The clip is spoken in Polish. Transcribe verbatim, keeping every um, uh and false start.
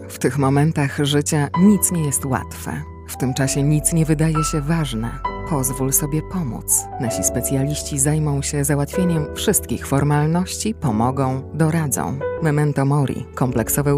W tych momentach życia nic nie jest łatwe. W tym czasie nic nie wydaje się ważne. Pozwól sobie pomóc. Nasi specjaliści zajmą się załatwieniem wszystkich formalności, pomogą, doradzą. Memento mori. Kompleksowe